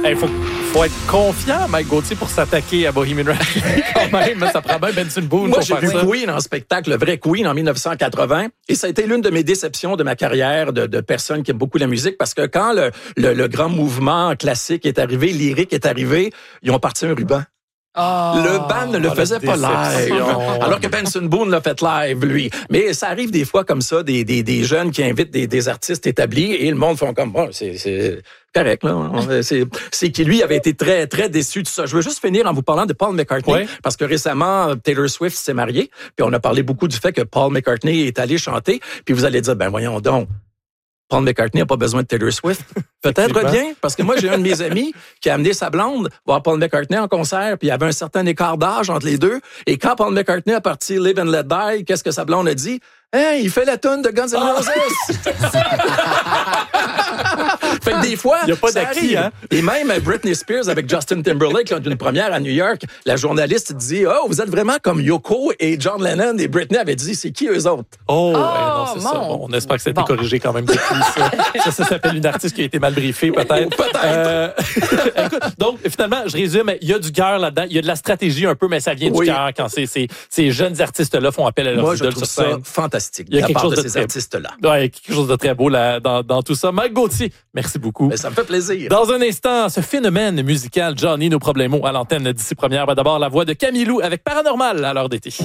Il faut être confiant, Mike Gauthier, pour s'attaquer à Bohemian Rhapsody quand même. Ça prend bien Benson Boone Moi, pour j'ai faire vu ça. Queen en spectacle, le vrai Queen, en 1980. Et ça a été l'une de mes déceptions de ma carrière de personne qui aime beaucoup la musique. Parce que quand le grand mouvement classique est arrivé, lyrique est arrivé, ils ont parti un ruban. Le band ne le faisait pas live. Alors que Benson Boone l'a fait live, lui. Mais ça arrive des fois comme ça, des jeunes qui invitent des artistes établis et le monde font comme, bon, c'est correct, là. C'est qui, lui, avait été très, très déçu de ça. Je veux juste finir en vous parlant de Paul McCartney. Parce que récemment, Taylor Swift s'est mariée. Puis on a parlé beaucoup du fait que Paul McCartney est allé chanter. Puis vous allez dire, ben voyons donc. Paul McCartney n'a pas besoin de Taylor Swift. Peut-être bien, parce que moi, j'ai un de mes amis qui a amené sa blonde voir Paul McCartney en concert, puis il y avait un certain écart d'âge entre les deux. Et quand Paul McCartney a parti Live and Let Die, qu'est-ce que sa blonde a dit? Hey, il fait la tune de Guns N' Roses! Fait que des fois, il y a pas ça d'acquis, arrive. hein? Et même Britney Spears avec Justin Timberlake, lors d'une première à New York, la journaliste dit, oh, vous êtes vraiment comme Yoko et John Lennon. Et Britney avait dit, c'est qui eux autres? Non, c'est ça. Bon, on espère que ça a été corrigé quand même depuis ça. Ça s'appelle une artiste qui a été mal briefée, peut-être. Écoute, donc, finalement, je résume, il y a du cœur là-dedans, il y a de la stratégie un peu, mais ça vient du cœur quand ces jeunes artistes-là font appel à leurs idoles. Moi, je trouve ça fantastique. Il y a quelque chose de ces artistes-là. Ouais, il y a quelque chose de très beau là, dans tout ça. Mike Gauthier, merci beaucoup. Mais ça me fait plaisir. Dans un instant, ce phénomène musical, Johnny No Problemo, à l'antenne d'ici première. D'abord, la voix de Camille Lou avec Paranormal à l'heure d'été.